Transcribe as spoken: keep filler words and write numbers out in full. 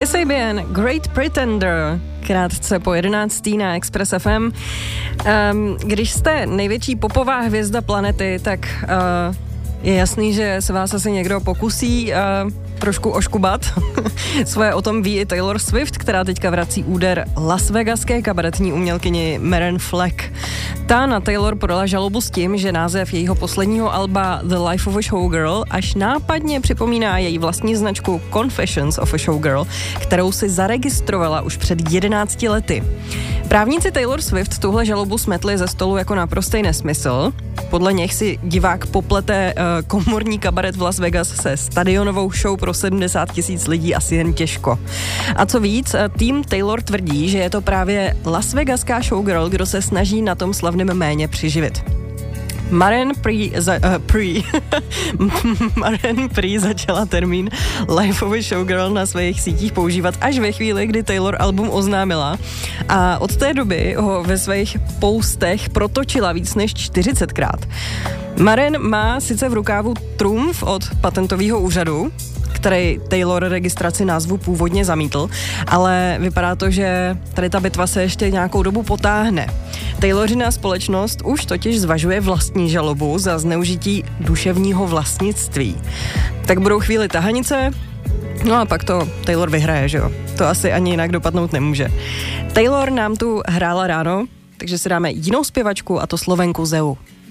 S A B N, Great Pretender, krátce po jedenáctý na Express F M. Um, když jste největší popová hvězda planety, tak uh, je jasný, že se vás asi někdo pokusí uh, trošku oškubat. Svoje o tom ví i Taylor Swift, která teďka vrací úder Las Vegaské kabaretní umělkyni Maren Fleck. Ta na Taylor podala žalobu s tím, že název jejího posledního alba The Life of a Showgirl až nápadně připomíná její vlastní značku Confessions of a Showgirl, kterou si zaregistrovala už před jedenácti lety. Právníci Taylor Swift tuhle žalobu smetli ze stolu jako naprostý nesmysl. Podle nich si divák poplete uh, komorní kabaret v Las Vegas se stadionovou show pro sedmdesát tisíc lidí asi jen těžko. A co víc, tým Taylor tvrdí, že je to právě Las Vegaská showgirl, kdo se snaží na tom slavném jméně přiživit. Maren prý, za, uh, prý. Maren prý začala termín Life of a Showgirl na svých sítích používat až ve chvíli, kdy Taylor album oznámila, a od té doby ho ve svých postech protočila víc než čtyřicetkrát. Maren má sice v rukávu trumf od patentového úřadu, který Taylor registraci názvu původně zamítl, ale vypadá to, že tady ta bitva se ještě nějakou dobu potáhne. Taylorina společnost už totiž zvažuje vlastní žalobu za zneužití duševního vlastnictví. Tak budou chvíli tahanice, no a pak to Taylor vyhraje, že jo? To asi ani jinak dopadnout nemůže. Taylor nám tu hrála ráno, takže si dáme jinou zpěvačku, a to Slovenku Zeu.